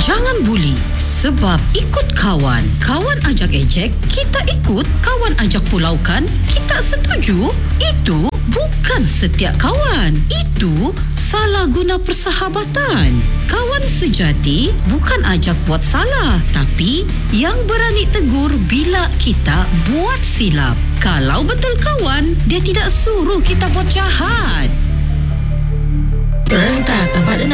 Jangan buli sebab ikut kawan. Kawan ajak ejek, kita ikut. Kawan ajak pulaukan, kita setuju. Itu bukan setiap kawan. Itu salah guna persahabatan. Kawan sejati bukan ajak buat salah, tapi yang berani tegur bila kita buat silap. Kalau betul kawan, dia tidak suruh kita buat jahat. Terentang 46